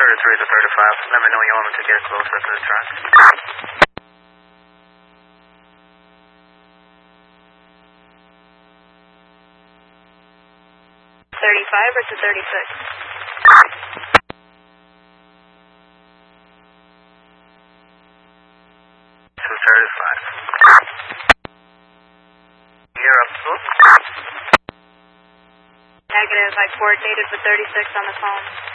33 to 35. Let me know when you want me to get closer to the track. 35 or to 36? To 35. You're up, Negative. I coordinated with 36 on the phone.